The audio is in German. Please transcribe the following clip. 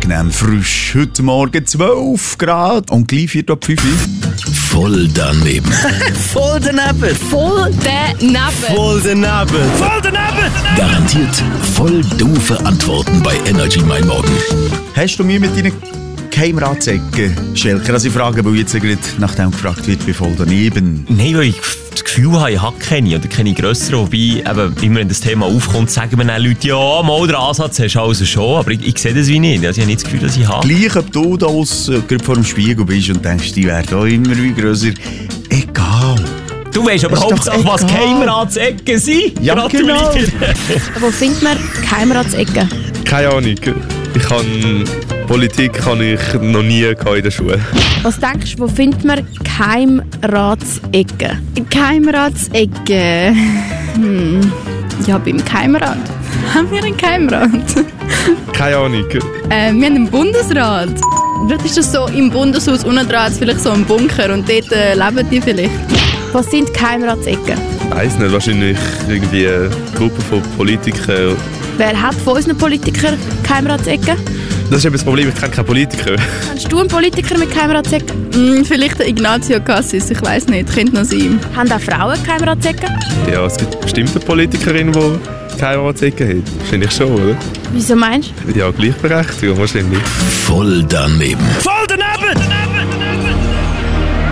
angenehm frisch. Heute Morgen 12 Grad und gleich 4 ab 5. Voll daneben. Voll daneben. Voll daneben. Voll daneben. Voll daneben. Garantiert voll doofe Antworten bei Energy Mein Morgen. Hast du Mühe mit deinen Geheimratsecken, Schelker? Also ich frage, weil jetzt gerade nach dem gefragt wird, wie voll daneben. Nein, weil ich das Gefühl habe, ich habe keine oder keine grössere. Wobei, eben, immer wenn das Thema aufkommt, sagen mir dann Leute, ja, mal den Ansatz hast du also schon. Aber ich sehe das wie nicht. Also ich habe nicht das Gefühl, dass ich habe. Gleich, ob du da gerade vor dem Spiegel bist und denkst, die werden auch immer wie grösser. Egal. Du weißt aber Hauptsache, was Geheimratsecken sind. Ja, genau. Wo findet man Geheimratsecken? Keine Ahnung. Politik habe ich noch nie in der Schule. Was denkst du, wo findet man Geheimratsecken? Geheimratsecken. Ja, beim Geheimrat. Haben wir einen Geheimrat? Keine Ahnung. Wir haben einen Bundesrat. Vielleicht ist das so im Bundeshaus unten dran, vielleicht so ein Bunker und dort leben die vielleicht. Was sind Geheimratsecken? Ich weiss nicht, wahrscheinlich irgendwie eine Gruppe von Politikern. Wer hat von unseren Politikern Geheimratsecken? Das ist eben das Problem, ich kenne keinen Politiker. Kennst du einen Politiker mit Geheimratsecken? Vielleicht der Ignazio Cassis, ich weiss nicht, könnte noch sein. Haben auch Frauen Geheimratsecken? Ja, es gibt bestimmt eine Politikerin, die keine Ratsecken hat. Finde ich schon, oder? Wieso meinst du? Ja, Gleichberechtigung wahrscheinlich. Voll daneben. Voll daneben.